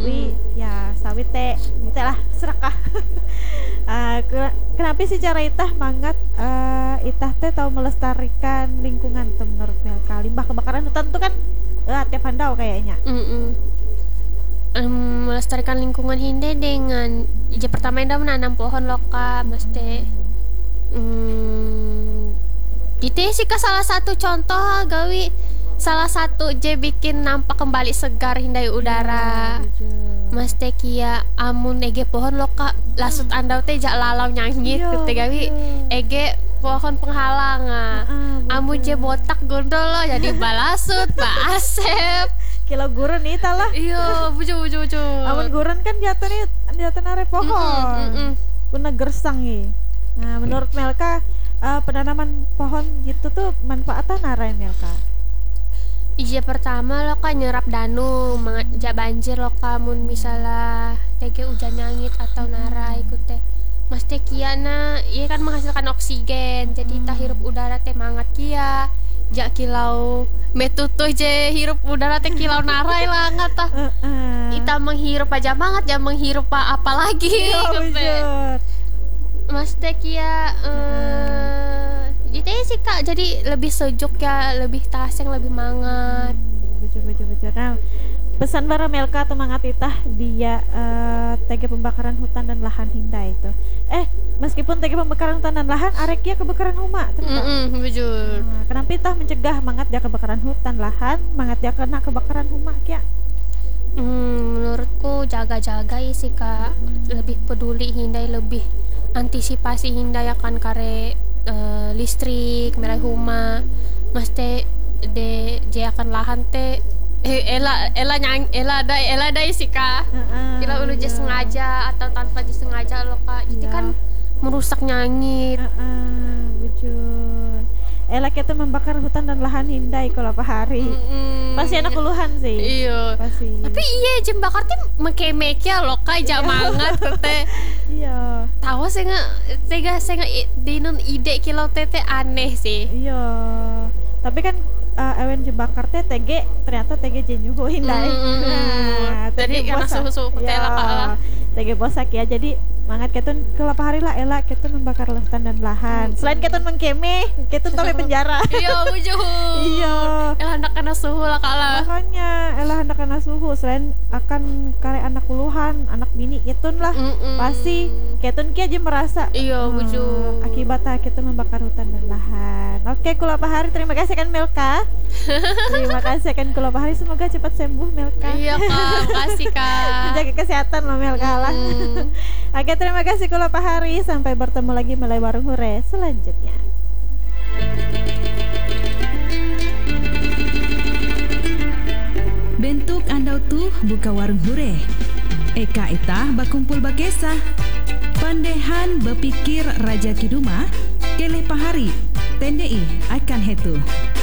sawi ya sawit teh lah serakah. Kenapa sih cara itah mangat itah teh tahu melestarikan lingkungan tuh menurut Melka? Limbah kebakaran hutan tuh kan tiap handau kayaknya. Melestarikan lingkungan hinde dengan pertama ida menanam pohon loka mesti itu sih salah satu contoh gawi salah satu je bikin nampak kembali segar hindai udara mesti kia amun ege pohon loka lasut andau teh jak lalau nyangit gitu gawi ege pohon penghalang amun je botak gondol lo jadi balasut Pak Asep kilo guren ita lah. Iya, buju. Amun guren kan jatuh nare pohon. Kuna gersang nih. Nah, menurut Melka penanaman pohon gitu tuh manfaatnya nare Melka. Iya pertama lo kan nyerap danu, ja banjir lo kamun misalnya tege hujan nyangit atau nara ikut teh. Mas teh kiana, iya kan menghasilkan oksigen, jadi tak hirup udara teh mangat kia. Ja kilau metutuh je hirup udara teh kilau narai lah nggak tah kita menghirup aja banget ya menghirup apa lagi mas teh kia itu sih kak jadi lebih sejuk ya lebih taseng lebih mangat betul. Nah pesan bara Melka atau mangat itah dia tege pembakaran hutan dan lahan hindai itu meskipun tege pembakaran hutan dan lahan arek ya kebakaran rumah bujur. Kenapa itah mencegah mangat dia kebakaran hutan lahan mangat dia kena kebakaran rumah kia menurutku jaga-jaga sih kak lebih peduli hindai lebih antisipasi hindai akan kare listrik merai rumah mesti de je akan lahan teh ela dai sih kak kira ulu je sengaja atau tanpa disengaja lo kak jadi kan merusak nyangit bujur ela kita membakar hutan dan lahan hindai kalau apa hari pasti anak uluhan sih iya pasti tapi iya jem bakar tuh make ya lo kak jamangat tete iya tahu saya nggak dinun ide kilo tete aneh sih iya tapi kan ewen jebakar teh TG ternyata TG jenyuhu hindai. Jadi karena suhu teh lah TG bosak ya. Jadi mangat ketun kelapa hari lah elak ketun membakar hutan dan lahan. Selain ketun mengkeme, ketun tope penjara. Iya bujuh. Iya. Elah hendak kena suhu lah kala. Makanya elah hendak kena suhu selain akan kare anak uluhan, anak bini ketun lah. Pasti ketun ki aja merasa. Iya bujuh. Akibatnya ketun membakar hutan dan lahan. Oke, kulapa hari terima kasih kan Melka. Terima kasih kan kulapa hari semoga cepat sembuh Melka. Iya kak, makasih kak. Jaga kesehatan loh Melka lah. Oke, terima kasih kulapa hari. Sampai bertemu lagi melalui Warung Hure selanjutnya. Bentuk andau tuh buka warung hure. Eka itah bakumpul bakesa. Pandehan bepikir Raja Kiduma, keleh pahari, tendei akan hetu.